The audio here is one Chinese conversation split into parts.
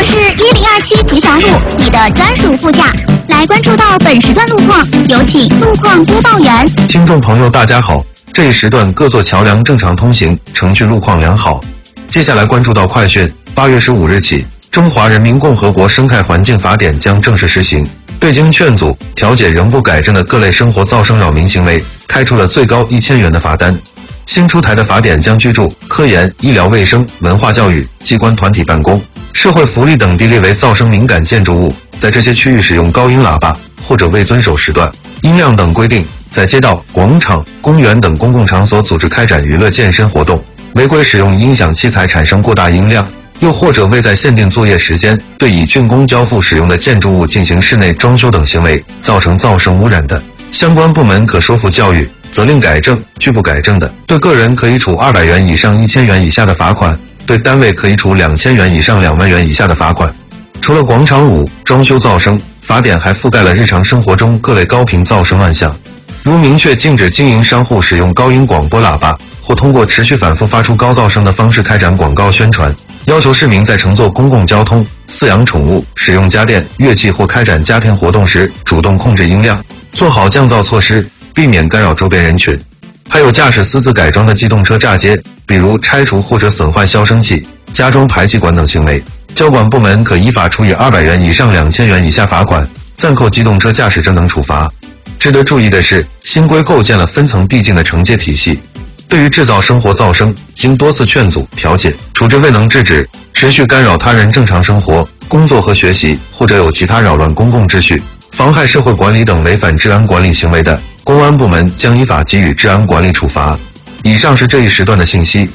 是1027吉祥路，你的专属副驾。来关注到本时段路况，有请路况播报员。 听众朋友大家好，这一时段各座桥梁正常通行，程序路况良好。接下来关注到快讯，8月15日起，中华人民共和国生态环境法典将正式实行，对经劝阻、调解仍不改正的各类生活噪声扰民行为，开出了最高1000元的罚单。新出台的法典将居住、科研、医疗卫生、文化教育、机关团体办公、社会福利等地列为噪声敏感建筑物，在这些区域使用高音喇叭或者未遵守时段、音量等规定，在街道、广场、公园等公共场所组织开展娱乐健身活动，违规使用音响器材产生过大音量，又或者未在限定作业时间对已竣工交付使用的建筑物进行室内装修等行为，造成噪声污染的，相关部门可说服教育，责令改正；拒不改正的，对个人可以处200元以上1000元以下的罚款，对单位可以处2000元以上2万元以下的罚款。除了广场舞、装修噪声，法典还覆盖了日常生活中各类高频噪声乱象，如明确禁止经营商户使用高音广播喇叭，或通过持续反复发出高噪声的方式开展广告宣传，要求市民在乘坐公共交通、饲养宠物、使用家电、乐器或开展家庭活动时主动控制音量，做好降噪措施，避免干扰周边人群。还有驾驶私自改装的机动车炸街，比如拆除或者损坏消声器、加装排气管等行为，交管部门可依法处以200元以上2000元以下罚款，暂扣机动车驾驶证等处罚。值得注意的是，新规构建了分层递进的惩戒体系，对于制造生活噪声，经多次劝阻、调解、处置未能制止，持续干扰他人正常生活、工作和学习，或者有其他扰乱公共秩序、妨害社会管理等违反治安管理行为的，公安部门将依法给予治安管理处罚。以上是这一时段的信息。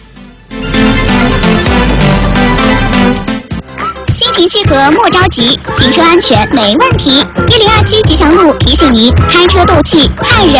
心平气和莫着急，行车安全没问题。1027吉祥路提醒您：开车斗气害人。